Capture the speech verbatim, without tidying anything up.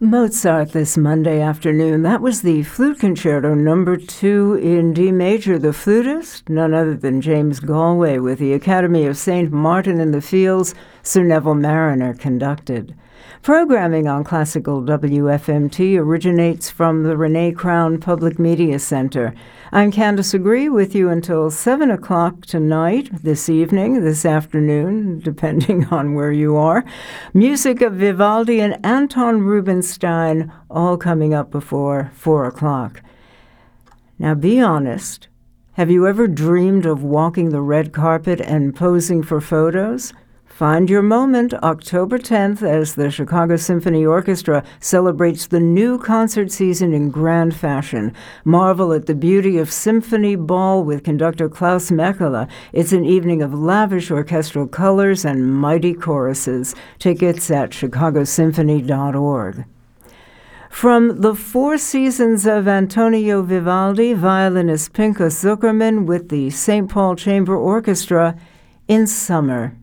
Mozart this Monday afternoon. That was the Flute Concerto number two in D major. The flutist, none other than James Galway, with the Academy of Saint Martin in the Fields, Sir Neville Marriner conducted. Programming on Classical W F M T originates from the Renee Crown Public Media Center. I'm Candace Agree with you until seven o'clock tonight, this evening, this afternoon, depending on where you are. Music of Vivaldi and Anton Rubinstein, all coming up before four o'clock. Now, be honest. Have you ever dreamed of walking the red carpet and posing for photos? Find your moment October tenth as the Chicago Symphony Orchestra celebrates the new concert season in grand fashion. Marvel at the beauty of Symphony Ball with conductor Klaus Mekela. It's an evening of lavish orchestral colors and mighty choruses. Tickets at chicago symphony dot org. From the Four Seasons of Antonio Vivaldi, violinist Pinchas Zuckerman with the Saint Paul Chamber Orchestra in Summer.